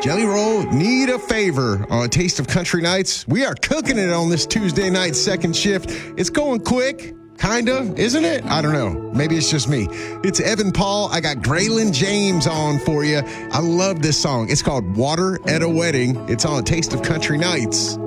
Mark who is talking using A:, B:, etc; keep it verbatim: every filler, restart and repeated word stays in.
A: Jelly Roll, Need a Favor on Taste of Country Nights. We are cooking it on this Tuesday night second shift. It's going quick, kind of, isn't it? I don't know. Maybe it's just me. It's Evan Paul. I got Graylin James on for you. I love this song. It's called Water at a Wedding. It's on Taste of Country Nights.